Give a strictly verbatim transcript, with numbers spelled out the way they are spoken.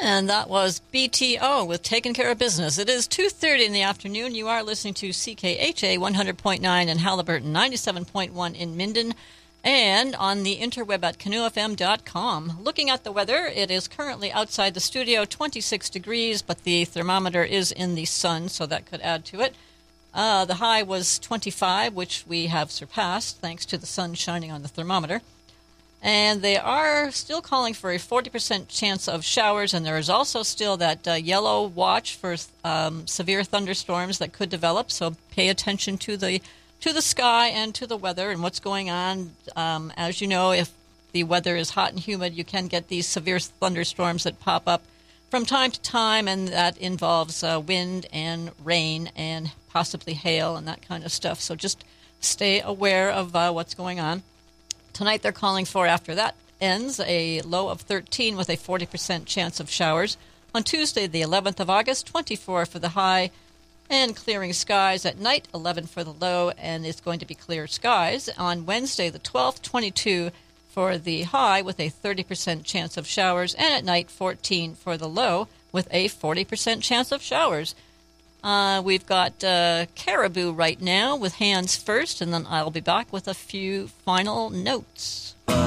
And that was B T O with Taking Care of Business. It is two thirty in the afternoon. You are listening to C K H A one hundred point nine in Halliburton, ninety-seven point one in Minden, and on the interweb at canoe f m dot com. Looking at the weather, it is currently outside the studio, twenty-six degrees, but the thermometer is in the sun, so that could add to it. Uh, the high was twenty-five, which we have surpassed, thanks to the sun shining on the thermometer. And they are still calling for a forty percent chance of showers, and there is also still that uh, yellow watch for um, severe thunderstorms that could develop, so pay attention to the to the sky and to the weather and what's going on. Um, as you know, if the weather is hot and humid, you can get these severe thunderstorms that pop up from time to time, and that involves uh, wind and rain and possibly hail and that kind of stuff. So just stay aware of uh, what's going on. Tonight they're calling for, after that ends, a low of thirteen with a forty percent chance of showers. On Tuesday, the eleventh of August, twenty-four for the high and clearing skies. At night, eleven for the low, and it's going to be clear skies. On Wednesday, the twelfth, twenty-two for the high with a thirty percent chance of showers. And at night, fourteen for the low with a forty percent chance of showers. Uh, we've got uh, Caribou right now with Hands First, and then I'll be back with a few final notes.